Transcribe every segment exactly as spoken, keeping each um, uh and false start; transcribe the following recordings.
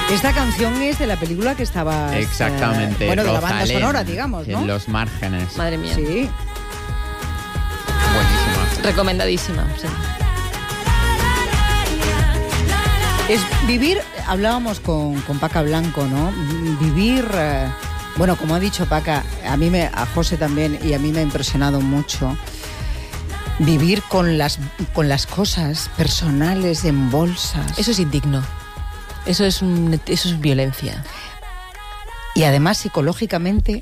Esta canción es de la película que estaba... Exactamente. Eh, bueno, de Rosalén, la banda sonora, digamos, ¿no? En Los Márgenes. Madre mía. Sí. Buenísima. Recomendadísima, sí. Es vivir, hablábamos con, con Paca Blanco, ¿no? Vivir, eh, bueno, como ha dicho Paca, a mí me, a José también, y a mí me ha impresionado mucho, vivir con las, con las cosas personales en bolsas. Eso es indigno. Eso es, un, eso es violencia. Y además, psicológicamente,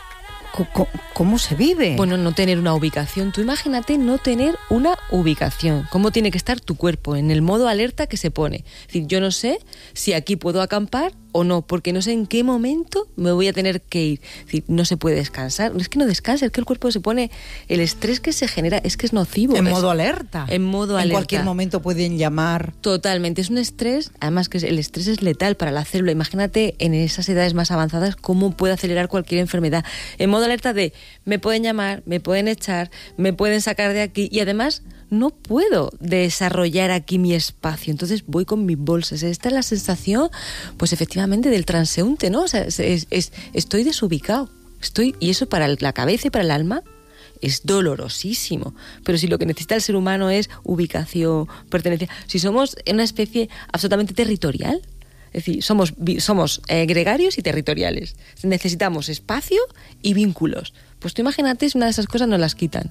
¿cómo, cómo se vive? Bueno, no tener una ubicación. Tú imagínate no tener una ubicación. ¿Cómo tiene que estar tu cuerpo? En el modo alerta que se pone. Es decir, yo no sé si aquí puedo acampar o no, porque no sé en qué momento me voy a tener que ir. Es decir, no se puede descansar. Es que no descansa, es que el cuerpo se pone... El estrés que se genera es que es nocivo. En es, modo alerta. En modo alerta. En cualquier momento pueden llamar. Totalmente. Es un estrés, además que el estrés es letal para la célula. Imagínate en esas edades más avanzadas cómo puede acelerar cualquier enfermedad. En modo alerta de me pueden llamar, me pueden echar, me pueden sacar de aquí y además no puedo desarrollar aquí mi espacio. Entonces voy con mis bolsas. Esta es la sensación, pues efectivamente, del transeúnte, ¿no? O sea, es, es, es, estoy desubicado. Estoy, y eso para la cabeza y para el alma es dolorosísimo. Pero si lo que necesita el ser humano es ubicación, pertenencia, si somos una especie absolutamente territorial, es decir, somos, somos eh, gregarios y territoriales. Necesitamos espacio y vínculos. Pues tú imagínate si una de esas cosas nos las quitan.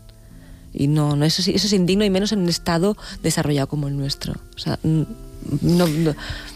Y no, no eso, eso es indigno, y menos en un estado desarrollado como el nuestro. O sea, no, no.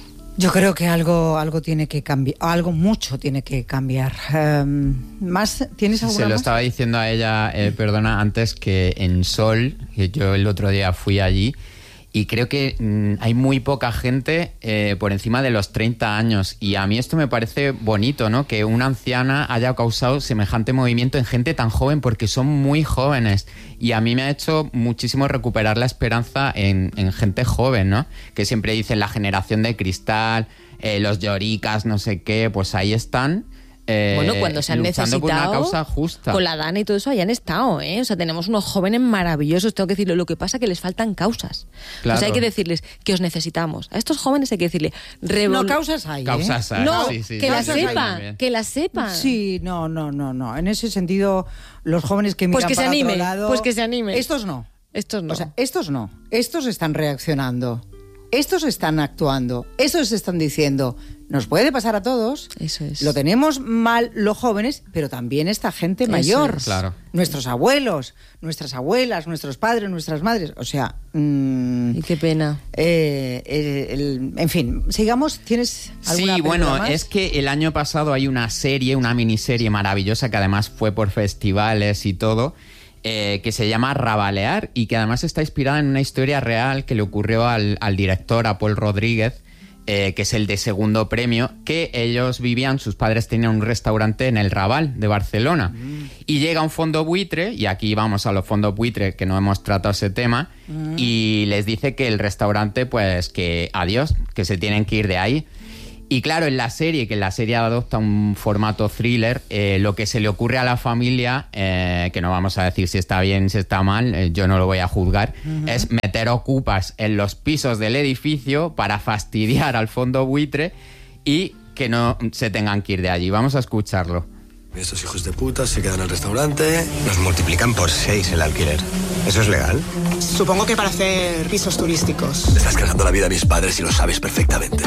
Yo creo que algo, algo tiene que cambiar, algo mucho tiene que cambiar. Um, ¿Más? ¿Tienes alguna Se lo más? estaba diciendo a ella, eh, perdona, antes, que en Sol, que yo el otro día fui allí, y creo que mmm, hay muy poca gente eh, por encima de los treinta años. Y a mí esto me parece bonito, ¿no? Que una anciana haya causado semejante movimiento en gente tan joven, porque son muy jóvenes. Y a mí me ha hecho muchísimo recuperar la esperanza en, en gente joven, ¿no? Que siempre dicen la generación de cristal, eh, los lloricas, no sé qué, pues ahí están. Eh, bueno, cuando se han luchando necesitado, por una causa justa. con la Dana y todo eso, hayan estado, ¿eh? O sea, tenemos unos jóvenes maravillosos, tengo que decirlo. Lo que pasa es que les faltan causas. Claro. O sea, hay que decirles que os necesitamos. A estos jóvenes hay que decirle... Revol... No, causas hay, ¿eh? Causas hay, No, sí, sí, que sí, las sí, sí, sepan, sí. que las sepan. Sí, no, no, no, no. En ese sentido, los jóvenes que miran Pues que se para anime, otro lado... pues que se anime. Estos no. Estos no. O sea, estos no. Estos están reaccionando. Estos están actuando. Estos están diciendo... Nos puede pasar a todos. Eso es. Lo tenemos mal los jóvenes, pero también esta gente mayor. es. Claro. Nuestros abuelos, nuestras abuelas, nuestros padres, nuestras madres. O sea... Mmm, Y qué pena. eh, eh, el, en fin, sigamos. ¿Tienes alguna Sí, bueno, más? es que el año pasado hay una serie, una miniserie maravillosa que además fue por festivales y todo, eh, que se llama Rabalear y que además está inspirada en una historia real que le ocurrió al, al director, a Paul Rodríguez, Eh, que es el de Segundo Premio, que ellos vivían, sus padres tenían un restaurante en el Raval de Barcelona. Mm. Y llega un fondo buitre, y aquí vamos a los fondos buitre, que no hemos tratado ese tema, mm. y les dice que el restaurante, pues que adiós, que se tienen que ir de ahí. Y claro, en la serie, que la serie adopta un formato thriller, eh, lo que se le ocurre a la familia, eh, que no vamos a decir si está bien, si está mal, eh, yo no lo voy a juzgar, uh-huh. es meter ocupas en los pisos del edificio para fastidiar al fondo buitre y que no se tengan que ir de allí. Vamos a escucharlo. Estos hijos de puta se quedan en el restaurante. Nos multiplican por seis el alquiler. ¿Eso es legal? Supongo que para hacer pisos turísticos. Le estás cargando la vida a mis padres y lo sabes perfectamente.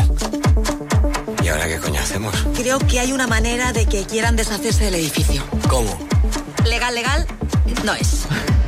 ¿Y ahora qué coño hacemos? Creo que hay una manera de que quieran deshacerse del edificio. ¿Cómo? Legal, legal, no es.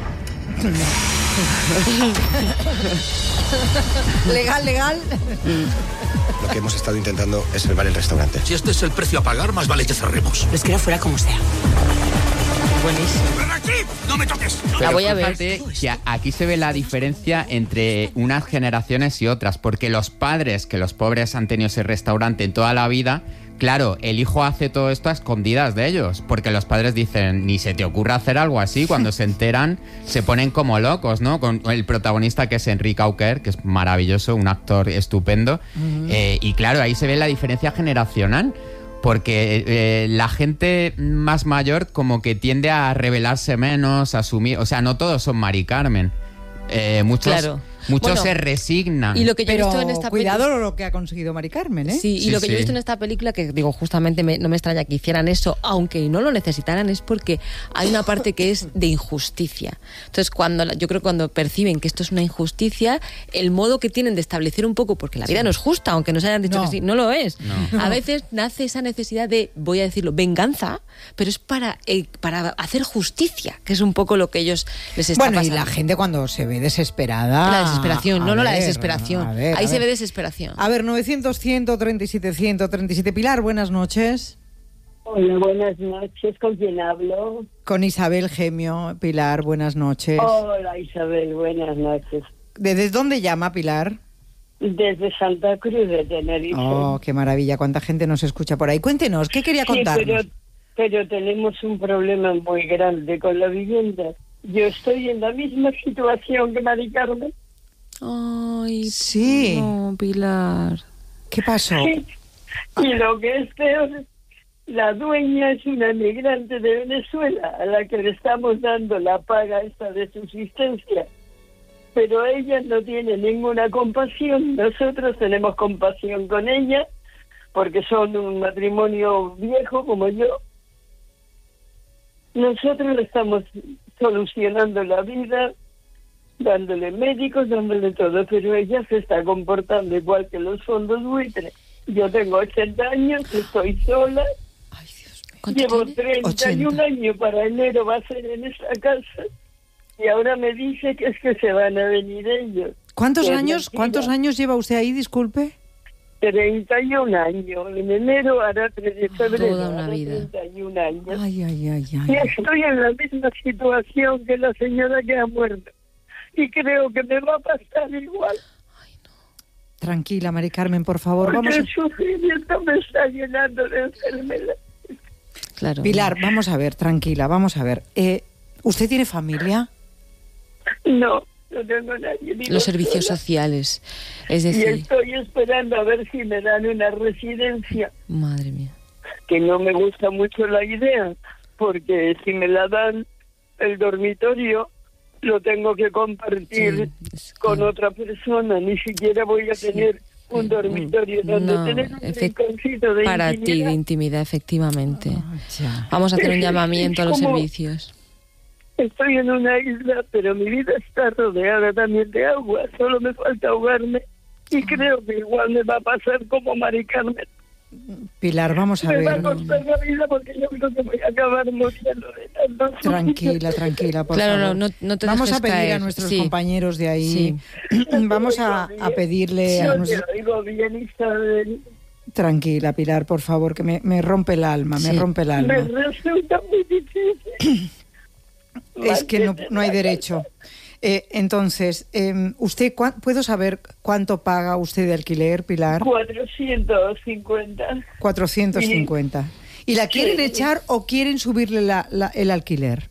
Legal, legal. Lo que hemos estado intentando es salvar el restaurante. Si este es el precio a pagar, más vale que cerremos. Les quiero fuera como sea. Buenísimo. ¡Ven aquí! ¡No me toques! Pero la voy a ver. fíjate que aquí se ve la diferencia entre unas generaciones y otras, porque los padres, que los pobres han tenido ese restaurante en toda la vida, claro, el hijo hace todo esto a escondidas de ellos, porque los padres dicen, ni se te ocurra hacer algo así, cuando se enteran se ponen como locos, ¿no? Con el protagonista, que es Enrique Auquer, que es maravilloso, un actor estupendo, uh-huh. eh, y claro, ahí se ve la diferencia generacional, porque eh, la gente más mayor como que tiende a rebelarse menos, a asumir, o sea, no todos son Mari Carmen, eh, muchos... Claro. Muchos Bueno, se resignan. Y lo que yo Pero he visto en esta cuidado película... lo que ha conseguido Mari Carmen, ¿eh? Sí, y Sí, lo que sí. yo he visto en esta película, que digo, justamente me- no me extraña que hicieran eso, aunque no lo necesitaran, es porque hay una parte que es de injusticia. Entonces, cuando la- yo creo que cuando perciben que esto es una injusticia, el modo que tienen de establecer un poco, porque la vida no es justa, aunque nos hayan dicho No. que sí, no lo es. No. A veces nace esa necesidad de, voy a decirlo, venganza, pero es para, eh, para hacer justicia, que es un poco lo que ellos les está Bueno, y pasando. la gente cuando se ve desesperada... La desesperación, a no, no la ver, desesperación. a ver, Ahí a se ver. ve desesperación. A ver, novecientos, ciento treinta y siete, ciento treinta y siete. Pilar, buenas noches. Hola, buenas noches. ¿Con quién hablo? Con Isabel Gemio. Pilar, buenas noches. Hola, Isabel. Buenas noches. ¿Desde dónde llama Pilar? Desde Santa Cruz de Tenerife. Oh, qué maravilla, cuánta gente nos escucha por ahí. Cuéntenos, ¿qué quería Sí, contarnos? pero, pero tenemos un problema muy grande con la vivienda. Yo estoy en la misma situación que Mari Carmen. Ay, Sí. no, Pilar. ¿Qué pasó? Sí. Y lo que es peor, la dueña es una migrante de Venezuela a la que le estamos dando la paga esta de subsistencia. Pero ella no tiene ninguna compasión. Nosotros tenemos compasión con ella porque son un matrimonio viejo como yo. Nosotros le estamos solucionando la vida, dándole médicos, dándole todo, pero ella se está comportando igual que los fondos buitre. Yo tengo ochenta años, estoy sola, ¿Cuánto llevo tiene? treinta y un ochenta. años para enero, va a ser en esta casa, y ahora me dice que es que se van a venir ellos. ¿Cuántos Que es años, mentira. cuántos años lleva usted ahí, disculpe? treinta y un años, en enero hará tres de febrero, Toda una hará vida. treinta y un años. Ay, ay, ay, Y ay. estoy en la misma situación que la señora que ha muerto. Y creo que me va a pasar igual. Tranquila, Mari Carmen, por favor. Porque Vamos a... el sufrimiento me está llenando de enfermedad. Claro. Pilar, vamos a ver, tranquila, vamos a ver. Eh, ¿Usted tiene familia? No, no tengo nadie. vivo Los servicios sola. sociales. Es Y decir, estoy esperando a ver si me dan una residencia. madre mía. Que no me gusta mucho la idea. Porque si me la dan, el dormitorio lo tengo que compartir Sí, es con claro. otra persona. Ni siquiera voy a tener un dormitorio donde No, tener un efect- rinconcito de Para ti, intimidad. de intimidad, efectivamente. Ah, ya. Vamos a hacer un llamamiento a los ¿Cómo? servicios. Estoy en una isla, pero mi vida está rodeada también de agua. Solo me falta ahogarme. Y creo que igual me va a pasar como Mari Carmen. Pilar, vamos a Me va a ver. costar la vida porque yo creo que voy a acabar muriendo de tanto Tranquila, tranquila, por Claro, favor. no, no, no te Vamos dejes a pedir caer. a nuestros Sí. compañeros de ahí. Vamos a, a pedirle a Yo te nuestros... oigo bien, Isabel. Tranquila, Pilar, por favor, que me, me rompe el alma, me Sí. rompe el Me alma. resulta muy difícil. Es que no, no hay derecho. Eh, entonces, eh, ¿usted cuán- puedo saber cuánto paga usted de alquiler, Pilar? cuatrocientos cincuenta. cuatrocientos cincuenta. ¿Y la quieren Sí. echar o quieren subirle la- la- el alquiler?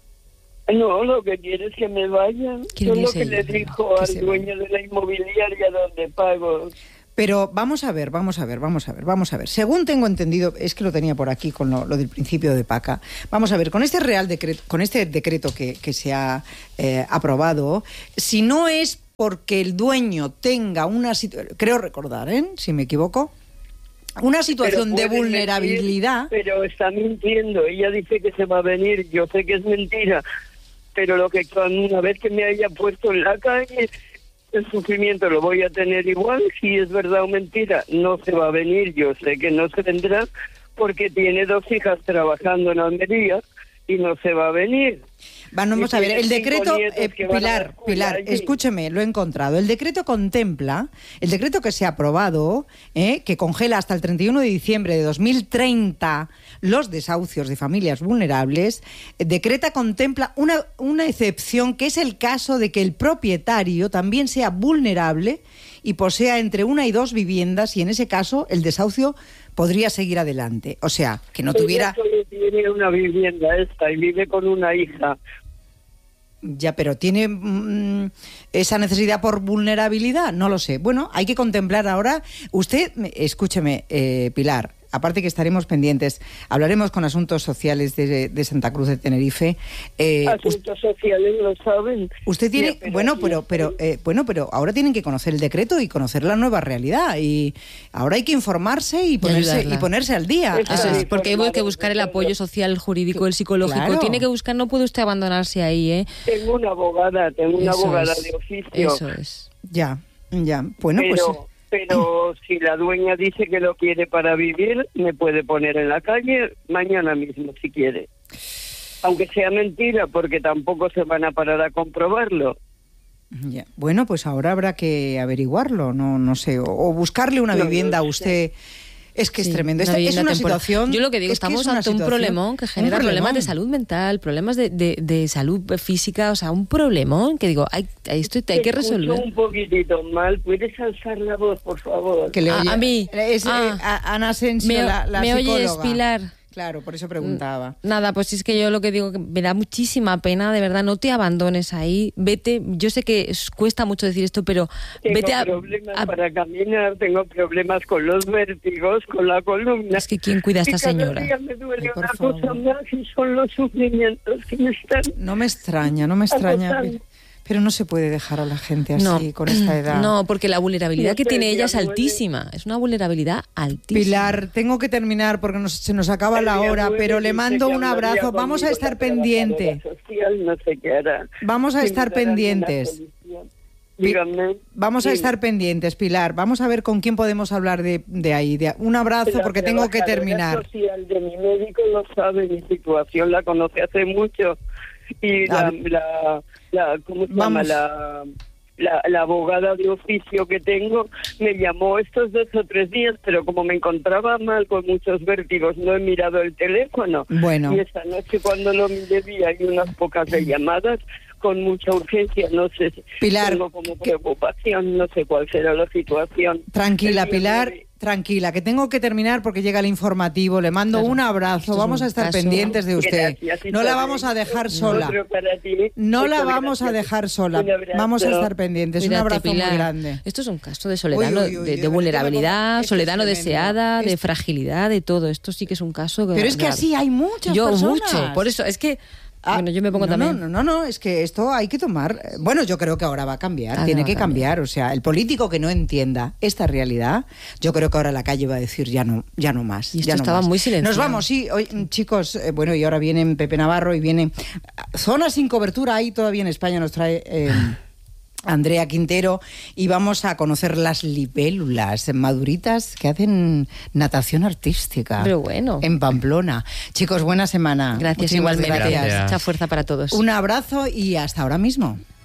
No, lo que quiere es que me vayan. Quiero Yo lo irse que le ella, dijo que al se dueño de la inmobiliaria donde pago. Pero vamos a ver, vamos a ver, vamos a ver, vamos a ver. Según tengo entendido, es que lo tenía por aquí con lo, lo del principio de Paca. Vamos a ver, con este real decreto, con este decreto que, que se ha eh, aprobado, si no es porque el dueño tenga una situación, creo recordar, ¿eh? Si me equivoco, una situación Pero de puede vulnerabilidad. mentir, pero está mintiendo. Ella dice que se va a venir. Yo sé que es mentira. Pero lo que cuando una vez que me haya puesto en la calle, el sufrimiento lo voy a tener igual. Si es verdad o mentira, no se va a venir. Yo sé que no se vendrá porque tiene dos hijas trabajando en Almería y no se va a venir. Vamos Y a ver, tiene el cinco decreto, nietos eh, que van a la Pilar, escuela Pilar, allí. escúcheme, lo he encontrado. El decreto contempla, el decreto que se ha aprobado, eh, que congela hasta el treinta y uno de diciembre de dos mil treinta los desahucios de familias vulnerables, eh, decreta, contempla una, una excepción que es el caso de que el propietario también sea vulnerable y posea entre una y dos viviendas y en ese caso el desahucio podría seguir adelante. O sea, que no tuviera... Ella solo tiene una vivienda esta y vive con una hija. Ya, pero ¿tiene mm, esa necesidad por vulnerabilidad? No lo sé. Bueno, hay que contemplar ahora... Usted, me- escúcheme, eh, Pilar, aparte que estaremos pendientes, hablaremos con Asuntos Sociales de, de Santa Cruz de Tenerife. Eh, Asuntos Sociales lo saben. Usted tiene, sí, pero bueno, pero, pero, eh, bueno, pero ahora tienen que conocer el decreto y conocer la nueva realidad. Y ahora hay que informarse y ponerse, y ponerse al día. Eso es, porque hay que buscar el apoyo social, jurídico, el psicológico. Claro. Tiene que buscar, no puede usted abandonarse ahí, ¿eh? Tengo una abogada, tengo una Eso abogada es. de oficio. Eso es. Ya, ya. Bueno, pero, pues... Pero si la dueña dice que lo quiere para vivir, me puede poner en la calle mañana mismo, si quiere. Aunque sea mentira, porque tampoco se van a parar a comprobarlo. Ya. Bueno, pues ahora habrá que averiguarlo, no no sé, o, o buscarle una No, vivienda no a usted. Es que es Sí, tremendo. una Esta, es vivienda una temporal. situación... Yo lo que digo, es que estamos es una ante un situación- problemón que genera un problemas problemón. de salud mental, problemas de, de, de salud física, o sea, un problemón que digo, hay, hay- esto hay que Te escucho resolver. un poquitito mal. ¿Puedes alzar la voz, por favor? Que le A- oye- a mí. Es, eh, Ah. a- Ana Asensio, ¿Me, la, la me oyes, psicóloga. Pilar? Claro, por eso preguntaba. Nada, pues es que yo lo que digo, que me da muchísima pena, de verdad, no te abandones ahí, vete, yo sé que es- cuesta mucho decir esto, pero Tengo vete a... problemas a- para caminar, tengo problemas con los vértigos, con la columna. Es que ¿quién cuida a esta Y cada señora? día me duele Ay, por una favor. cosa más y son los sufrimientos que me están... No me extraña, no me extraña. Agotando. Pero no se puede dejar a la gente así, No, con esta edad. no, porque la vulnerabilidad No que sé, tiene ella ya es duele. altísima, es una vulnerabilidad altísima. Pilar, tengo que terminar porque nos- se nos acaba El la día hora, nueve pero le dice mando que un hablaría abrazo. Vamos a conmigo estar la trabajadora pendiente. social, no sé qué hará. Vamos a Si estar me darán pendientes. una solución. Díganme. Vamos a Dime. estar pendientes, Pilar. Vamos a ver con quién podemos hablar de, de ahí. De- un abrazo La porque tengo que trabajadora terminar. social de mi médico lo sabe, mi situación la conoce hace mucho. Y la, A la, la- ¿cómo se Vamos. llama? La, la, la abogada de oficio que tengo me llamó estos dos o tres días, pero como me encontraba mal con muchos vértigos, no he mirado el teléfono. Bueno. Y esta noche cuando lo miré vi hay unas pocas de llamadas con mucha urgencia, no sé, Pilar, tengo como que- preocupación, no sé cuál será la situación. Tranquila, El día Pilar, nueve. tranquila, que tengo que terminar porque llega el informativo. Le mando Claro. un Esto abrazo. es Vamos un a estar caso- pendientes de usted. Gracias, No la Isabel. vamos a dejar sola. Otro para ti. No la Muchas vamos a gracias. dejar sola. Un abrazo. Vamos a estar pendientes. Cuídate, un abrazo Pilar. muy grande. Esto es un caso de soledad, Uy, no- uy, uy, de, de de verdad, vulnerabilidad, esto es soledad no tremendo. deseada, de Esto- fragilidad, de todo. Esto sí que es un caso... Pero es que así hay muchas Yo personas. mucho, por eso, es que... Ah, bueno, yo me pongo no, también... No, no, no, es que esto hay que tomar. Bueno, yo creo que ahora va a cambiar, Ah, tiene no, que va a cambiar. cambiar. O sea, el político que no entienda esta realidad, yo creo que ahora la calle va a decir ya no, ya no más. Y esto ya no estaba más. muy silenciado. Nos vamos, sí, hoy, chicos. eh, bueno, y ahora vienen Pepe Navarro y viene Zona sin cobertura. Ahí todavía en España nos trae. Eh, Andrea Quintero, y vamos a conocer las libélulas maduritas que hacen natación artística. Pero bueno. En Pamplona. Chicos, buena semana. Gracias Muchísimas igualmente. gracias. Mucha fuerza para todos. Un abrazo y hasta ahora mismo.